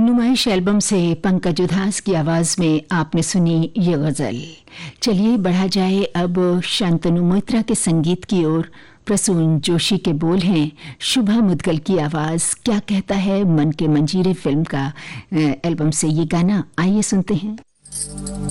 नुमाइश एल्बम से पंकज उधास की आवाज में आपने सुनी ये गजल। चलिए बढ़ा जाए अब शांतनु मोइत्रा के संगीत की ओर। प्रसून जोशी के बोल हैं, शुभा मुदगल की आवाज। क्या कहता है मन के मंजीरे फिल्म का एल्बम से ये गाना, आइए सुनते हैं।